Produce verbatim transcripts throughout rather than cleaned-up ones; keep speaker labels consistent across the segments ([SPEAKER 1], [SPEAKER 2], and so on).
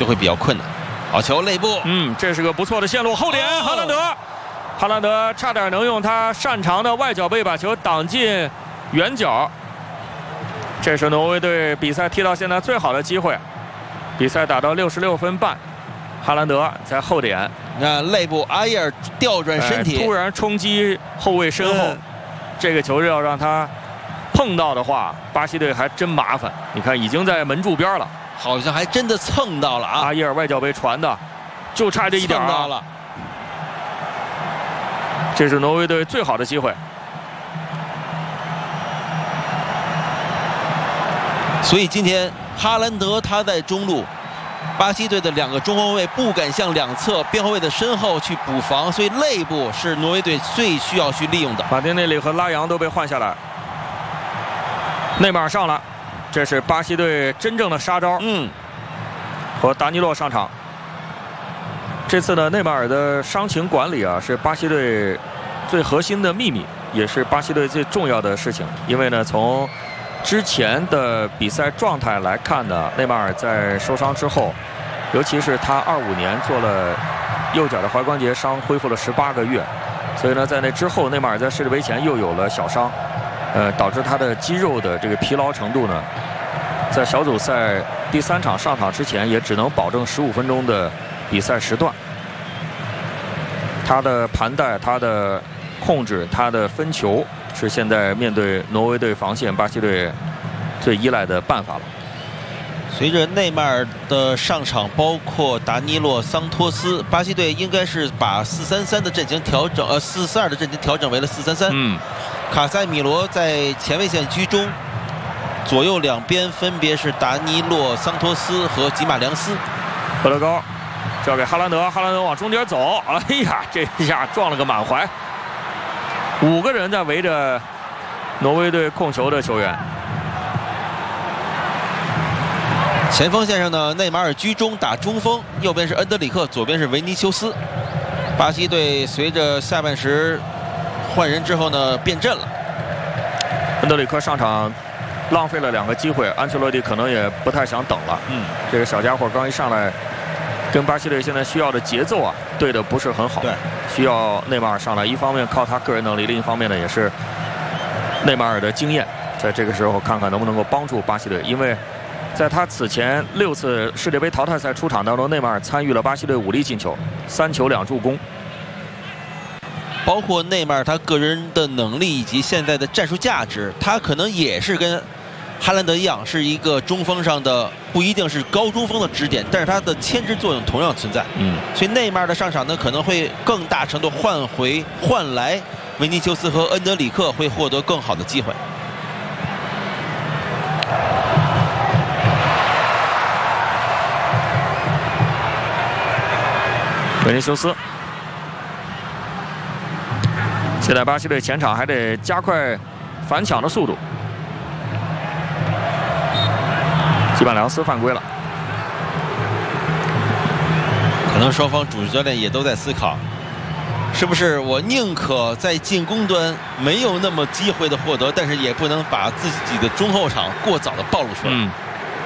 [SPEAKER 1] 就会比较困难。好球，内部，
[SPEAKER 2] 嗯，这是个不错的线路，后点，哈兰德，哈兰德差点能用他擅长的外脚背把球挡进远角。这是挪威队比赛踢到现在最好的机会。比赛打到六十六分半，哈兰德在后点，
[SPEAKER 1] 那内部阿耶尔调转身体，
[SPEAKER 2] 哎、突然冲击后卫身后，嗯、这个球要让他碰到的话，巴西队还真麻烦。你看，已经在门柱边了，
[SPEAKER 1] 好像还真的蹭到了啊！
[SPEAKER 2] 阿耶尔外脚背传的，就差这一点、啊、
[SPEAKER 1] 到了。
[SPEAKER 2] 这是挪威队最好的机会。
[SPEAKER 1] 所以今天哈兰德他在中路，巴西队的两个中后卫不敢向两侧边后卫的身后去补防，所以内部是挪威队最需要去利用的。
[SPEAKER 2] 马丁内利和拉扬都被换下来，内马尔上了，这是巴西队真正的杀招。
[SPEAKER 1] 嗯，
[SPEAKER 2] 和达尼洛上场。这次呢，内马尔的伤情管理啊，是巴西队最核心的秘密，也是巴西队最重要的事情。因为呢，从之前的比赛状态来看呢，内马尔在受伤之后，尤其是他二五年做了右脚的踝关节伤，恢复了十八个月，所以呢，在那之后，内马尔在世界杯前又有了小伤，呃，导致他的肌肉的这个疲劳程度呢，在小组赛第三场上场之前，也只能保证十五分钟的比赛时段。他的盘带、他的控制、他的分球，是现在面对挪威队防线巴西队最依赖的办法了。
[SPEAKER 1] 随着内马尔的上场，包括达尼洛、桑托斯，巴西队应该是把四三三的阵型调整，呃，四四二的阵型调整为了四三三。
[SPEAKER 2] 嗯，
[SPEAKER 1] 卡塞米罗在前卫线居中，左右两边分别是达尼洛、桑托斯和吉马良斯。
[SPEAKER 2] 赫德高交给哈兰德，哈兰德往中间走，哎呀，这一下撞了个满怀。五个人在围着挪威队控球的球员。
[SPEAKER 1] 前锋线上呢，内马尔居中打中锋，右边是恩德里克，左边是维尼修斯。巴西队随着下半时换人之后呢，变阵了。
[SPEAKER 2] 恩德里克上场浪费了两个机会，安切洛蒂可能也不太想等了。
[SPEAKER 1] 嗯，
[SPEAKER 2] 这个小家伙刚一上来，跟巴西队现在需要的节奏啊，对的不是很好。
[SPEAKER 1] 对，
[SPEAKER 2] 需要内马尔上来，一方面靠他个人能力，另一方面呢也是内马尔的经验，在这个时候看看能不能够帮助巴西队，因为在他此前六次世界杯淘汰赛出场当中，内马尔参与了巴西队五粒进球，三球两助攻。
[SPEAKER 1] 包括内马尔他个人的能力以及现在的战术价值，他可能也是跟哈兰德一样，是一个中锋上的不一定是高中锋的支点，但是他的牵制作用同样存在。
[SPEAKER 2] 嗯，
[SPEAKER 1] 所以内马尔的上场呢，可能会更大程度换回换来维尼修斯和恩德里克会获得更好的机会。
[SPEAKER 2] 维尼修斯，现在巴西队前场还得加快反抢的速度。基本良斯犯规了，
[SPEAKER 1] 可能双方主教练也都在思考，是不是我宁可在进攻端没有那么机会的获得，但是也不能把自己的中后场过早的暴露出来。
[SPEAKER 2] 嗯，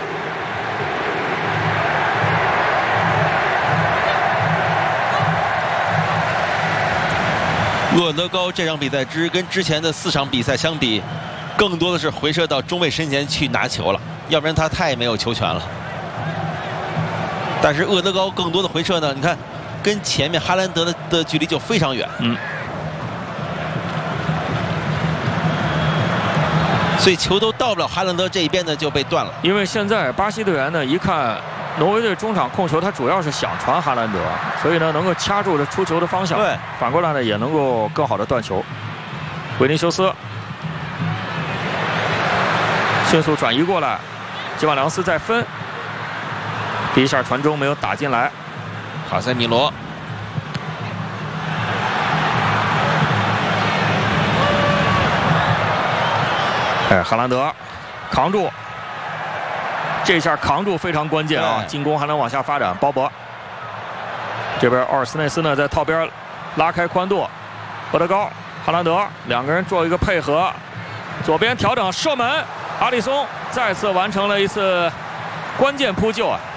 [SPEAKER 1] 厄德高这场比赛之跟之前的四场比赛相比，更多的是回射到中卫身前去拿球了，要不然他太没有球权了。但是厄德高更多的回撤呢，你看跟前面哈兰德的的距离就非常远。
[SPEAKER 2] 嗯，
[SPEAKER 1] 所以球都到不了哈兰德这一边呢，就被断了。
[SPEAKER 2] 因为现在巴西队员呢一看挪威队中场控球，他主要是想传哈兰德，所以呢能够掐住这出球的方向。
[SPEAKER 1] 对，
[SPEAKER 2] 反过来呢也能够更好的断球。维尼修斯迅速转移过来，基瓦良斯再分，第一下传中没有打进来。
[SPEAKER 1] 卡塞米罗，
[SPEAKER 2] 哎，哈兰德扛住，这下扛住非常关键啊！进攻还能往下发展。鲍勃这边，奥尔斯内斯呢在套边拉开宽度，波德高、哈兰德两个人做一个配合，左边调整射门，阿里松再次完成了一次关键扑救啊！